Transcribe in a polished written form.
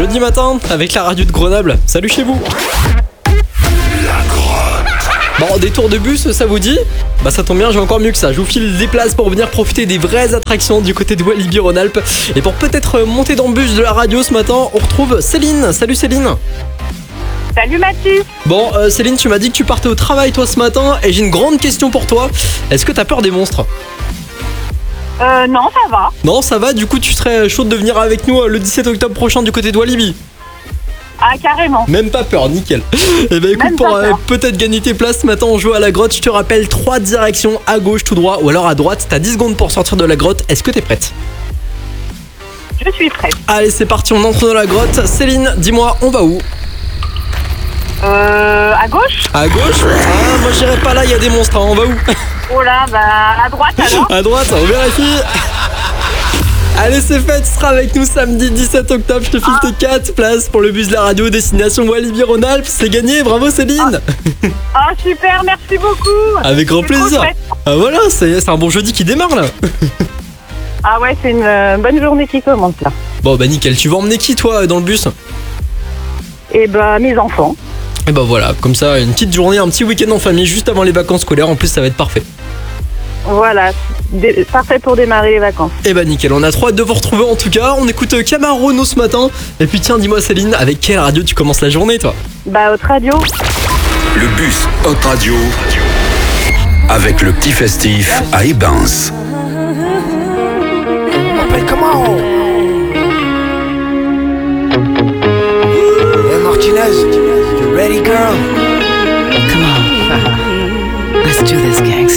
jeudi matin avec la radio de Grenoble. Salut chez vous. Bon, des tours de bus, ça vous dit ? Bah ça tombe bien, j'ai encore mieux que ça. Je vous file des places pour venir profiter des vraies attractions du côté de Walibi-Rhône-Alpes. Et pour peut-être monter dans le bus de la radio ce matin, on retrouve Céline. Salut Céline. Salut Mathis. Bon, Céline, tu m'as dit que tu partais au travail toi ce matin et j'ai une grande question pour toi. Est-ce que t'as peur des monstres ? Non, ça va. Non, ça va, du coup tu serais chaude de venir avec nous le 17 octobre prochain du côté de Walibi ? Ah, carrément. Même pas peur, nickel. Et bah écoute, Même pour pas peur. peut-être gagner tes places ce matin, on joue à la grotte. Je te rappelle 3 directions, à gauche, tout droit, ou alors à droite. T'as 10 secondes pour sortir de la grotte. Est-ce que t'es prête ? Je suis prête. Allez, c'est parti, on entre dans la grotte. Céline, dis-moi, on va où ? À gauche. À gauche ? Ah, moi j'irai pas là, il y a des monstres, hein. On va où ? Oh là, bah à droite alors. À droite, on vérifie. Allez, c'est fait, tu seras avec nous samedi 17 octobre. Je te file tes 4 places pour le bus de la radio destination Walibi-Rhône-Alpes. C'est gagné, bravo Céline. Ah, super, merci beaucoup. Avec grand C'est trop plaisir. chouette. Ah voilà, c'est un bon jeudi qui démarre là. Ah ouais, c'est une bonne journée qui commence là. Bon bah nickel, tu vas emmener qui toi dans le bus ? Et bah mes enfants. Et bah voilà, comme ça, une petite journée, un petit week-end en famille juste avant les vacances scolaires. En plus, ça va être parfait. Voilà, parfait pour démarrer les vacances. Et bah nickel, on a trop hâte de vous retrouver en tout cas. On écoute Camaro Renault ce matin. Et puis tiens, dis-moi Céline, avec quelle radio tu commences la journée toi ? Bah Haute Radio. Le bus Haute Radio avec le petit festif à Ibens. Comment Hey Martinez, you ready girl? Come on. Let's do this, gang.